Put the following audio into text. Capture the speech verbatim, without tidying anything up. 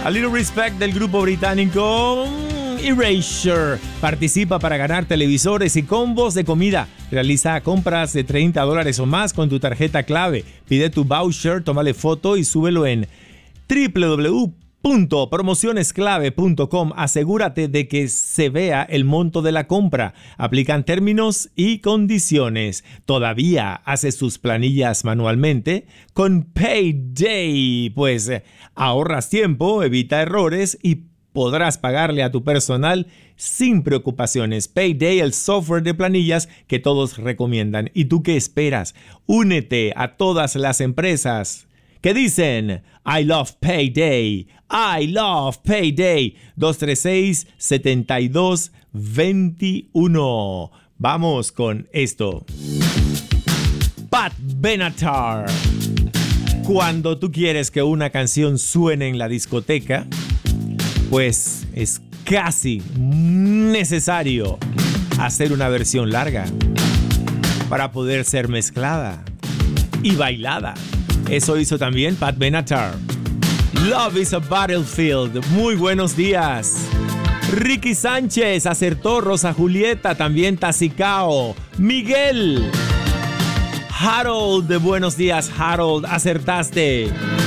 A Little Respect del grupo británico Erasure. Participa para ganar televisores y combos de comida. Realiza compras de treinta dólares o más con tu tarjeta clave. Pide tu voucher, tómale foto y súbelo en doble u doble u doble u punto promociones clave punto com. Asegúrate de que se vea el monto de la compra. Aplican términos y condiciones. ¿Todavía haces tus planillas manualmente? Con Payday, pues ahorras tiempo, evita errores y podrás pagarle a tu personal sin preocupaciones. Payday, el software de planillas que todos recomiendan. ¿Y tú qué esperas? Únete a todas las empresas que dicen I love Payday, I love Payday. Dos tres seis, siete dos dos uno. Vamos con esto. Pat Benatar. Cuando tú quieres que una canción suene en la discoteca, pues es casi necesario hacer una versión larga para poder ser mezclada y bailada. Eso hizo también Pat Benatar. Love is a Battlefield. Muy buenos días. Ricky Sánchez acertó. Rosa Julieta también. Tacicao. Miguel. Harold, buenos días, Harold. Acertaste.